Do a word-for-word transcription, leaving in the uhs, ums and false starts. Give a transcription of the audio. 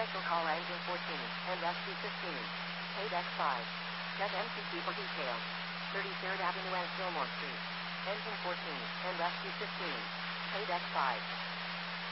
Cancel call engine fourteen and rescue fifteen. Paid X five. Check M C C for details. thirty-third Avenue and Fillmore Street. Engine fourteen and rescue fifteen. Paid X five.